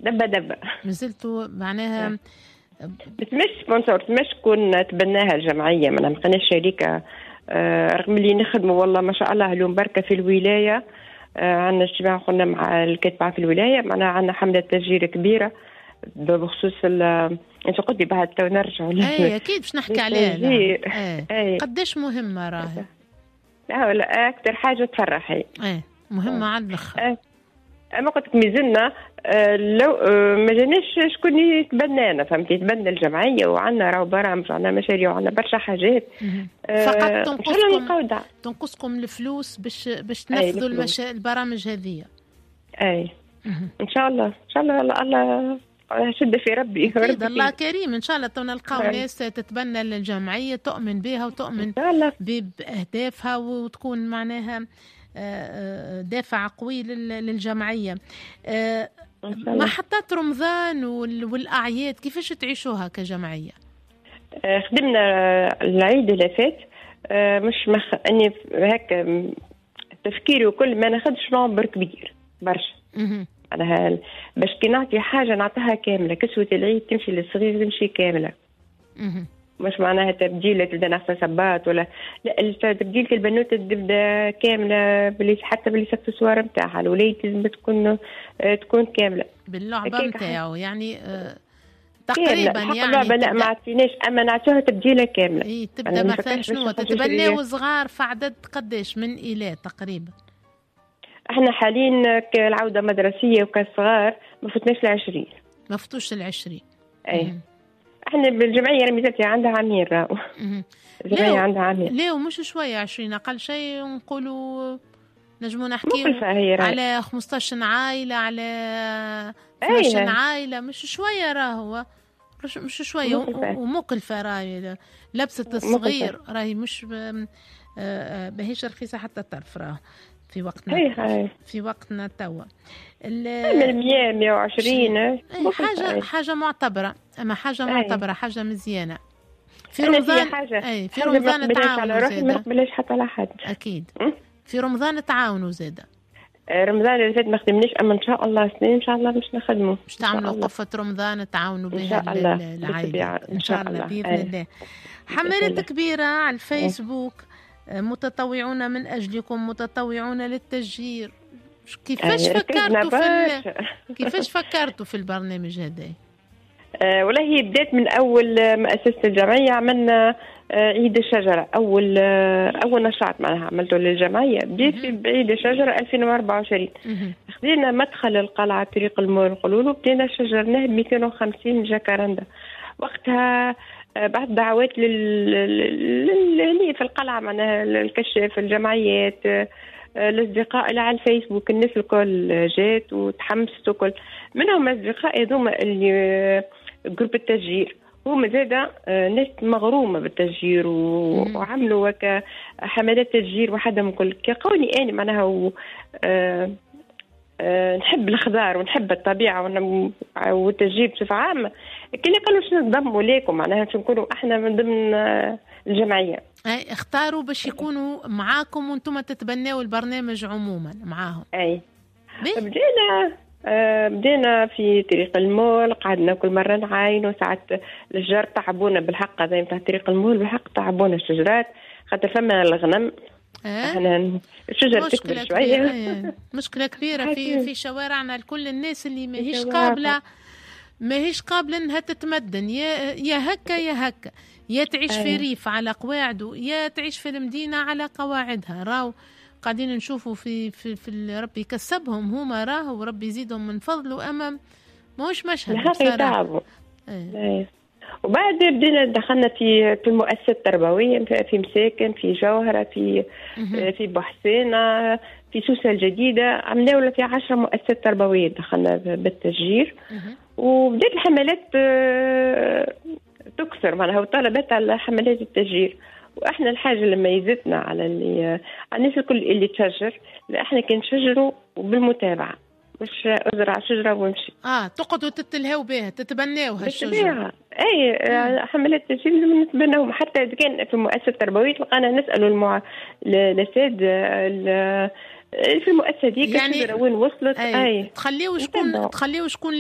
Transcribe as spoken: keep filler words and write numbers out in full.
دبة دبة. مازلتوا معناها بس مش سبونسور، مش كون تبناها الجمعية، ما نبقناش شريكة. آه رغم اللي نخدموا والله ما شاء الله اليوم بركة في الولاية. آه عندنا اجتماع قلنا مع الكاتبة في الولاية، معنا عندنا حملة تشجير كبيرة بخصوص ال انت قلتي بعد تو نرجع. اي اكيد باش نحكي عليها. اي قداش مهمة راهي. لا لا اكثر حاجة تفرحي. اي مهمة على الاخر. اما قلت ميزلنا آه لو آه ما جاناش شكون يتبنانا، فهمتي، يتبنى الجمعيه، وعندنا راهو برامج، عندنا مشاريع، وعندنا برشا حاجات. آه فقط تنقصكم تنقصكم الفلوس باش باش تنفذوا المشا... البرامج هذه. اي ان شاء الله ان شاء الله. الله شد في ربي. أكيد الله كريم ان شاء الله. تو نلقاو ناس تتبنى الجمعيه، تؤمن بها وتؤمن باهدافها، وتكون معناها دافع قوي للجمعية. محطات رمضان والأعياد كيفاش تعيشوها كجمعية؟ خدمنا العيد اللي فات، مش مخ... أني هكا تفكيري وكل ما ناخدش نعبر كبير برشا. أنا باش كي نعطي حاجة نعطيها كاملة، كسوة العيد تمشي للصغير تمشي كاملة. مش معناها تبديلة تبدا ناقصة صبات ولا لا، تبديلة البنوتة تبدا كاملة بلي حتى بلي سكسوار نتاعها. الوليد لازم تكون تكون كاملة باللعبة نتاعو يعني آه تقريبا يعني اللعبة لا ما عطيناش، اما نعطيوها تبديلة كاملة. اي تبدا مثلا شنو تتبناو صغار في عدد قداش من إلى تقريبا؟ احنا حاليا كالعودة مدرسية وكالصغار ما فتناش العشرين. ما فتوش العشرين. اي مم. احنا بالجمعيه رميزتي عندها عامين راهو. الجمعيه عندها عامين. ليه مش شويه عشرين اقل شيء نقولوا نجموا نحكيو على خمسطاش عائله على اثناش عائله، مش شويه راهو مش شويه ومكلفه راهي لبسه الصغير راهي مش باهيش رخيصه حتى الطرف راهو في وقتنا. هي في وقتنا توا مية مية وعشرين حاجه حاجه معتبره، اما حاجه معتبره حاجه مزيانه. في رمضان اي في رمضان تعاونوا زاده، ما نقبلش حتى على حد اكيد. في رمضان تعاونوا زاده. رمضان اللي فات ما خدمناش، اما ان شاء الله سنين ان شاء الله باش نخدموا، باش تعملوا قفه رمضان تعاونوا بها العائله ان شاء الله باذن أي. الله. حملات كبيره على الفيسبوك، متطوعون من اجلكم، متطوعون للتشجير. كيفاش فكرتوا في كيفاش فكرتوا في البرنامج هذا؟ أه والله هي بدات من اول ما اسست الجمعيه، عملنا أه عيد الشجره، اول أه اول نشاط معناها عملته للجمعيه بديت في بعيد الشجره ألفين وأربعة وعشرين. خذينا مدخل القلعه طريق المول القلول وبدينا شجرناه ب مئتين وخمسين جاكارندا. وقتها بعد دعوات لل في القلعه معناها الكشاف الجمعيات الأصدقاء اللي على الفيسبوك، الناس الكل جات وتحمست وكل منهم أصدقاء هذوما اللي جروب التشجير، هما زادا ناس مغرومة بالتشجير وعملوا وكا حملات تشجير وحدهم كل كقولي أنا معناها و... آه آه نحب الخضار ونحب الطبيعة والتشجير بصفة عامة. كنا قالوا شنو نضموا ليكم معناها شو نكونوا احنا من ضمن الجمعية. اي اختاروا باش يكونوا معاكم وانتم تتبناوا البرنامج عموما معاهم. اي بدينا آه بدينا في طريق المول، قعدنا كل مرة نعاينوا، ساعات الشجار تعبونا بالحق زي نتاع طريق المول بالحق تعبونا الشجرات خاطر فما الغنم. احنا الشجر تكبر شوية. مشكلة كبيرة في في شوارعنا لكل الناس اللي ماهيش قابلة ماهيش قابلة انها تتمدن، يا يا هكا يا هكا، يا تعيش في ريف على قواعده يا تعيش في المدينة على قواعدها. راو قاعدين نشوفوا في في, في ربي يكسبهم هما راهو وربي يزيدهم من فضله، أمام ماهوش مشهد بصراحة. وبعد بدينا دخلنا في في المؤسسات التربوية، في مساكن، في جوهرة، في في بحسينة، في سوسة الجديدة، عملنا في عشرة مؤسسات تربوية دخلنا بالتشجير. وبدأت الحملات تكثر معناها وطلبت على حملات التشجير. واحنا الحاجه اللي ميزتنا على اللي على الناس الكل اللي تشجر، احنا كنشجروا وبالمتابعه، مش ازرع شجره وامشي. اه تقعدوا تتلهوا بها تتبناوها الشجره. اي حملات التشجير لازم نتبناوهم، حتى اذا كان في المؤسسه التربويه لقانا نسالوا المع... الاساتذه في المؤسسه دي يعني وين وصلت. اي تخليوا شكون تخليوا شكون